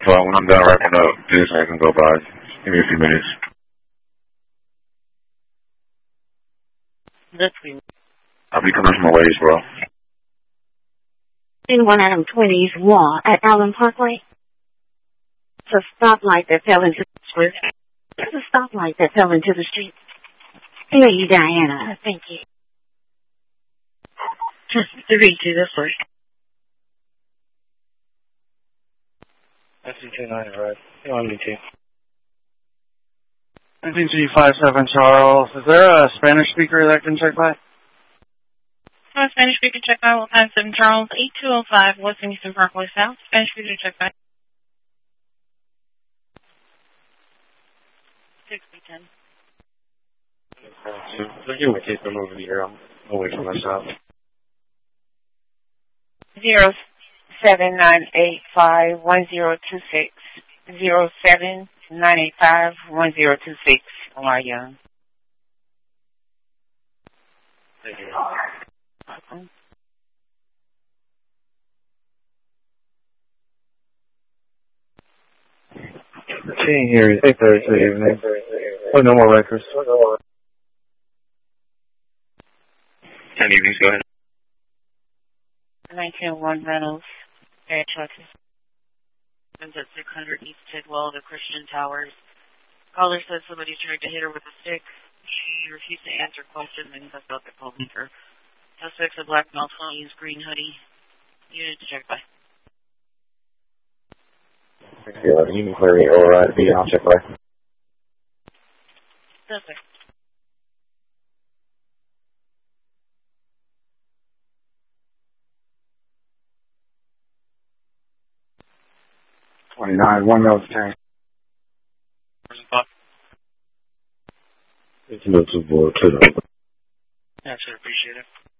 So when I'm done wrapping up this, I can go by. Give me a few minutes. I'll be coming from my ways, bro. In 120's Wall at Allen Parkway. It's a stoplight that fell into the street. It's a stoplight that fell into the street. Hear you, Diana. Thank you. Just 3 to the first. That's 229, right? You want me to? 19357 Charles. Is there a Spanish speaker that can check by? Spanish speaker check by 157 Charles, 8205 West Eastern Parkway South. Spanish speaker check by. 610. So give me a case number over here. I'll wait for myself. 079851026. 079851026. Omar Young. Thank you. Can't hear you. Hey, Thursday evening. Oh, no more records. 10 evenings, go ahead. 1901 Reynolds. Air Churches. At 600 East Tidwell, the Christian Towers. Caller said somebody tried to hit her with a stick. She refused to answer questions and cussed out the call her. Suspects a black male, 20s, green hoodie. Unit to check by. You can clear me over at B. I'll check by. Suspect. One note 10. It's no too bored. Yeah, sure, appreciate it.